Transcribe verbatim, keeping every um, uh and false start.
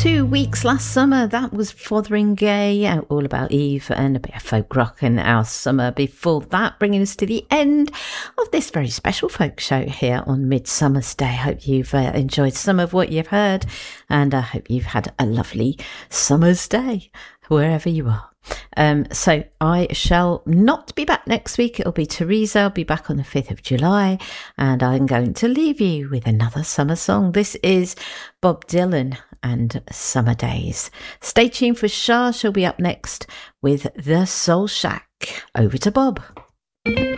Two weeks last summer, that was Fotheringay, uh, all about Eve and a bit of folk rock in our summer. Before that, bringing us to the end of this very special folk show here on Midsummer's Day. Hope you've uh, enjoyed some of what you've heard, and I hope you've had a lovely summer's day wherever you are. Um, so I shall not be back next week. It'll be Teresa. I'll be back on the fifth of July, and I'm going to leave you with another summer song. This is Bob Dylan and Summer Days. Stay tuned for Shah. She'll be up next with The Soul Shack. Over to Bob.